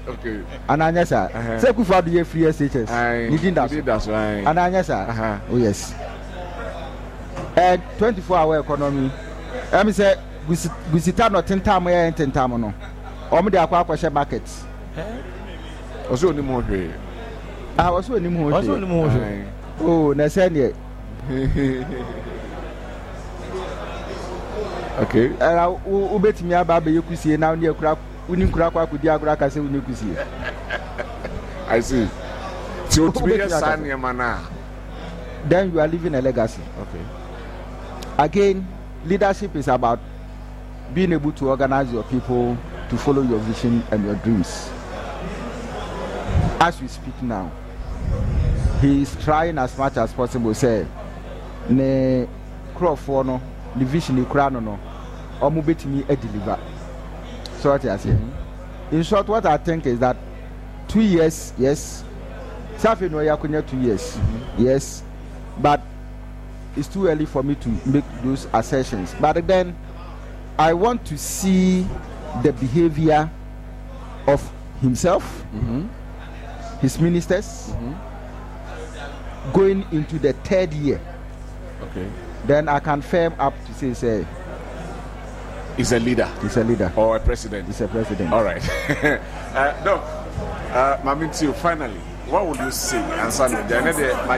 Okay. And Anyasa. Say Kufa do free SHS. You did that. That's right. And Anyasa. Oh yes. And 24-hour economy. I say we sit not 10 time here and 10 time no. Omo dey akwa share markets. Also ni mo hwe. Also ni mo hwe. Oh, na say ne. Okay. U betimi aba be yekusie na ne akura uni kura kwa kudi agura ka se uni kusie. I see. So to be a son yamana. Then you are leaving a legacy. Okay. Again, leadership is about being able to organize your people to follow your vision and your dreams. As we speak now, he is trying as much as possible. Say, ne crowd no, the vision the crown no, or move it me a deliver. So what I say. In short, what I think is that 2 years, yes, Safi no yakunya 2 years, yes, but it's too early for me to make those assertions. But then, I want to see the behavior of himself, his ministers, going into the 3rd year. Okay. Then I can firm up to say, he's a leader. He's a leader. Or a president. He's a president. All right. No. Maminti, finally, what would you say? And son, then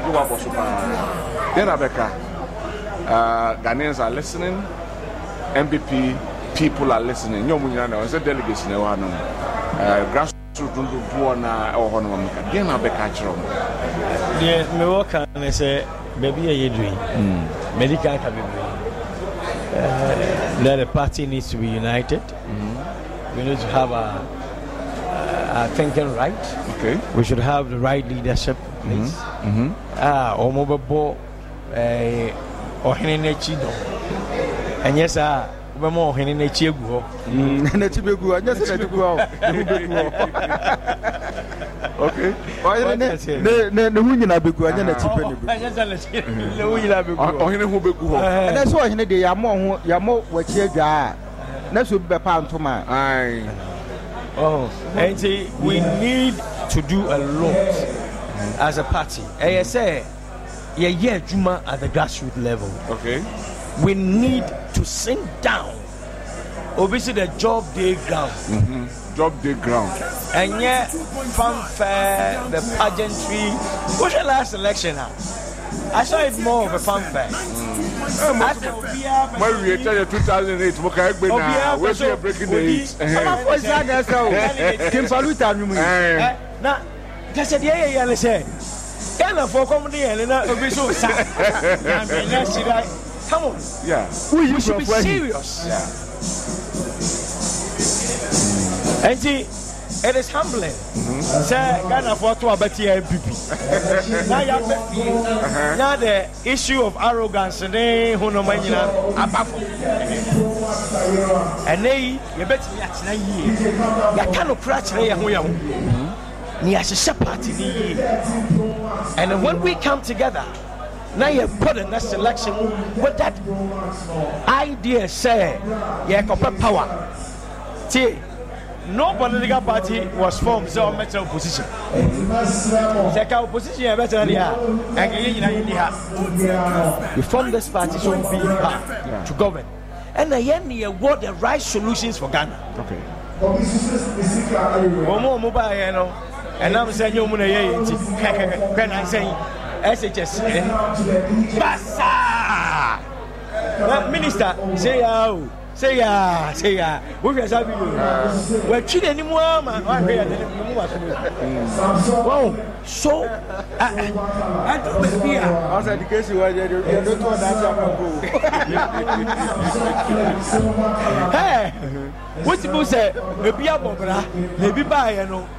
Rebecca, Ghanaians are listening. MPP people are listening. No, it's a delegation. Grassroots don't do na or no. Then Rebecca, yeah, me work and say, baby, are you doing? Medical can be doing. That the party needs to be united. We need to have a thinking right. Okay. We should have the right leadership, please. And yes, we more in a cheap go. Okay. And see, we need to do a lot as a party. I say, yeah, Juma at the grassroots level. Okay. We need to sink down. Obviously, the job day ground. Job day ground. And yet, fanfare, the pageantry. What's the last election? I saw it more of a fanfare. When we entered 2008, where's your breaking the heat? Now, that's a day I say. Can I for comedy and not be so sad? Come on. Yeah. We should be serious. Yeah. And see, it is humbling. Say, Ghana for to about MPP. Now the issue of arrogance and who no money above. And they, you bet me at 9 years. You cannot crash there. And when we come together, now you put in next election with that idea, say, you have power. See, no political party was formed so better opposition. The opposition is better than you form this party so be to govern. And then you want the right solutions for Ghana. Okay. And I'm saying you when I'm saying SHS Basa Minister say ya we are saying we're treating anymore man. Wow, so I do here as education where you don't want that. Hey, what people say maybe a bobra maybe buy you know.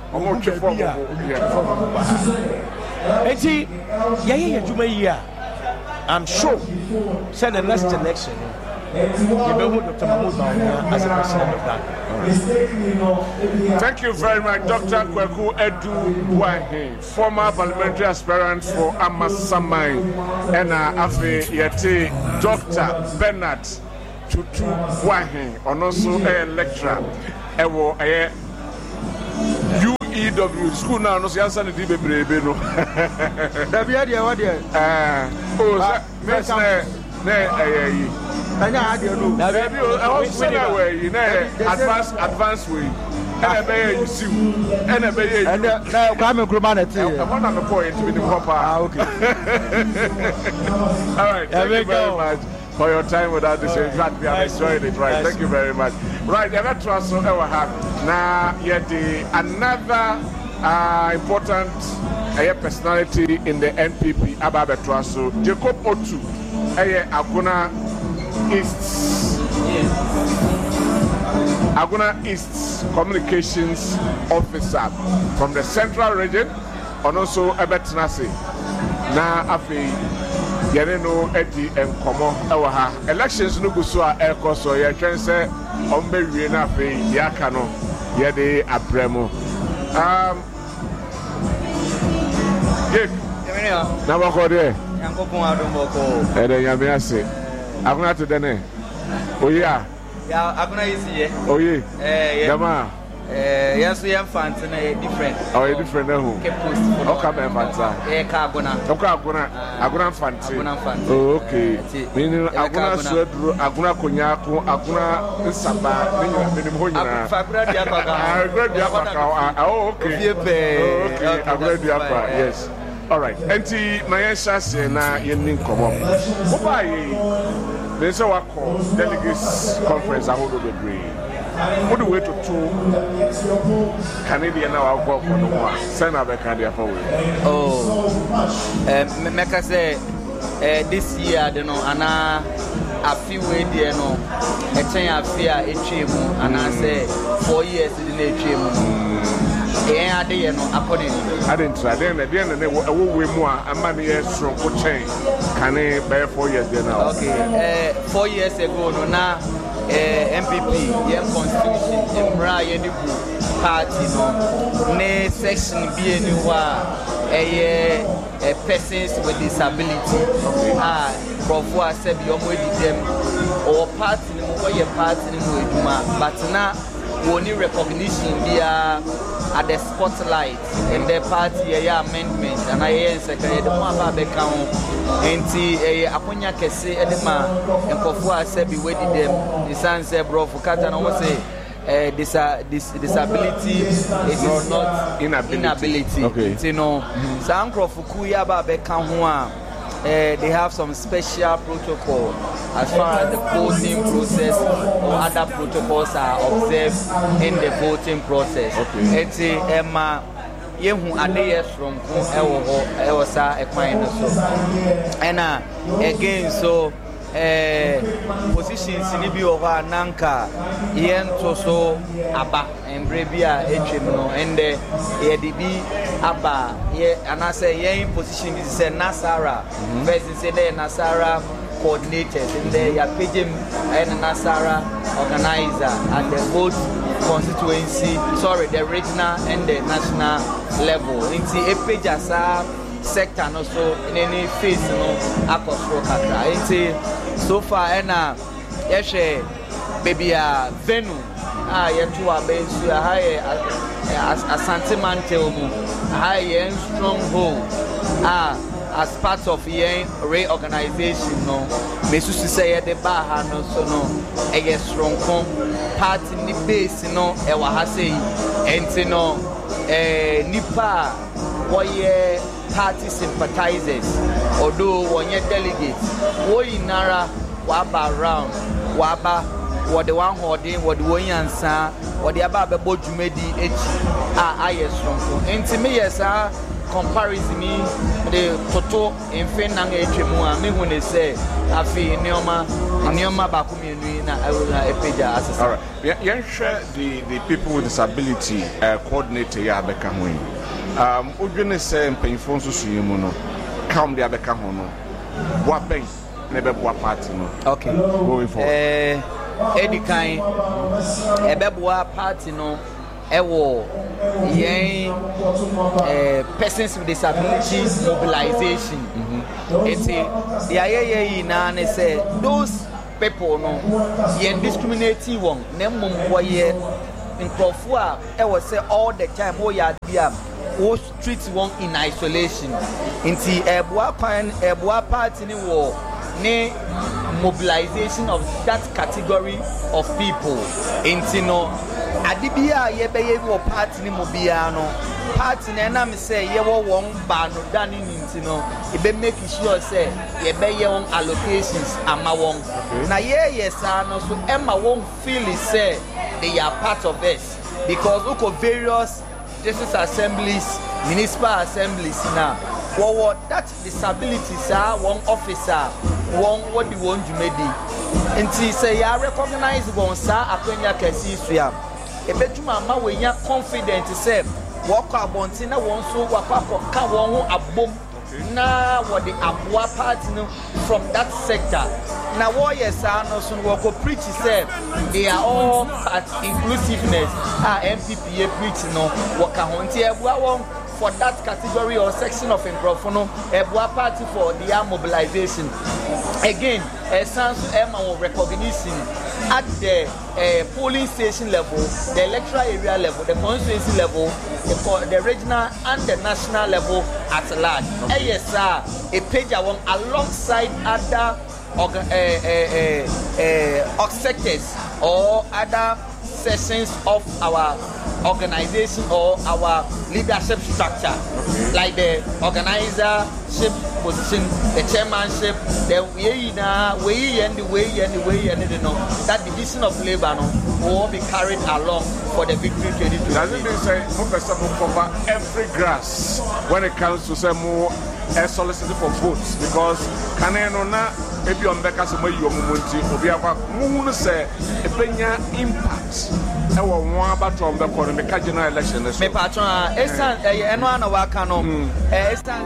And see, I'm sure, say the next election, you know Dr. Mahmoud as a president of that. Thank you very much, Dr. Kweku Edu Buahi, former parliamentary aspirant for Amasamai, and Afi Yeti, Dr. Bernard Tutu Buahi, and also a lecturer. EW school now no answer the bebrebe no. Da bia de what there? First na Anya ade no. Na be I want to say that way, you know, advanced way. And be you see. And be you. And na Kwame Nkrumah na te. I want to point to be the proper. Okay. All right. Thank you very much for your time with us. In fact, we have enjoyed it, right? Thank you very much. Right, the other trust we have now yet another important personality in the NPP Ababe Traso, Jacob Otu, Aguna East Communications Officer from the Central Region, and also Abetnasi. Na afi Yeneno Edi Enkomo Ewaha. Elections no gusua Ekoso ye twen se ombe wie na afi yaka no ye de abremo. Na bako de. Yankopon adomoko. Ede nyame ase. Akuna to dene. Oya. Ya akuna yisiye. Oye. Dama. Yes, we have fun tonight. Different. Oh, you different now. Okay, man, fanta. Aguna. Okay, aguna fanti. Aguna fanti. Oh, okay. Meaning aguna swedru, aguna konyaku, aguna nsamba. Meaning honya. Aguna diapaka. Aguna diapaka. Oh, okay. Okay. Aguna diapaka. Yes. All right. Enti mayesha se na yenin komo. Oba yi. They say what call delegates conference. I hold the degree. What do we to Canadian now? Go for the war. Send out the Canadian for we. Meka say this year, you know, ana a few way there, no. A chain of fear, a chim, and I say 4 years in a chim. Yeah, I didn't know. I didn't try. Then again, they were more. I'm not here from chain. Can I bear 4 years there now? Okay. 4 years ago, no now. MPP, yeah, constitution, Emra, yeah, party, no, ne section be anywhere, persons with disability, Prof. said, you're with them, or party, or your party, but now, only recognition there at the spotlight in the party, amendment, and I hear second, the one about the count. Enti aponya kese edema nkofo asebi wedi dem the son say bro for kata na wo say disability it is not inability. Okay. You know some nkofo ku ya ba be kan ho a they have some special protocol as far as the voting process or other protocols are observed in the voting process. Okay. Enti ema yehu adeyes from ewo sa ekwan no so and again so positions ni bi over nanka yen to so aba embre bia etwem no and ye di bi aba ye anase yen position is say Nasara first say there Nasara coordinators in there ya pejim and Nasara organizer at the vote constituency, the regional and the national level. Into a page as a sector no so in any phase no akosro kakra. Into so far ena yeshe baby a venue yetu abensu high asante mantel mu high stronghold as part of reorganization no mesu say the bar no so no strong party ni base no wa ha say enti no nipa woye party sympathizers although wonye delegates wo inara wa ba round wa ba wo the one holding wo the one yansa wo the aba be bodwumedi echi strong enti me yes comparison ni the toto enfe nang etwemu a me hu ne say afi neoma ba kumienu na epeja asesa. All right, yen share the people with disability coordinator ya beka ho yi odwene say mpanyfo nso suyemu no come the abeka ho no boa ben na be boa party no. Okay, going forward edikan ebeboa party no ewo yen persons with disability mobilization. It's the ayeye na ne say those people no yen discriminating one nem boye nkrofo a was say all the time wo ya dia wo treat one in isolation nti eboa party ni wo ne mobilization of that category of people nti no adibia ye beye wo party ni mobia no party na na me say ye wo won ba no dani nti no e be make sure say ye beye won allocations ama won na ye sa no so emma won feel say they are part of this because uko various district assemblies municipal assemblies now what that disabilities are one officer one what the one jumedi nti say ya recognize one sa akwenya kesi sua ebetuma ma wenya confident say work abonti na won so wakwa ka won ho abom na what the abua party no from that sector na what yes no so work preach say they are all at inclusiveness MPP preach no waka honti abua won for that category or section of Nkrofo Ebua party for their mobilization. Again, sans recognition at the polling station level, the electoral area level, the constituency level, the regional and the national level at large. Yes, a page alongside other sectors or other sessions of our organization or our leadership structure, like the organizership position, the chairmanship, the way and that division of labor will be carried along for the victory 2022. Does it mean say cover every grass when it comes to say more soliciting for votes? Because na if you are some way you will be able say a penya impact. I want about from the general election. Me patron, estan eno na waka no. Estan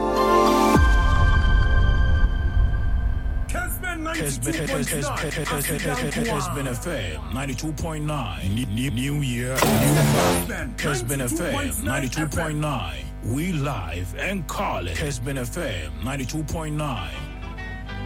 Kesben FM 92.9 New Year, new vibe. Kesben FM 92.9. We live and call it Kesben FM 92.9.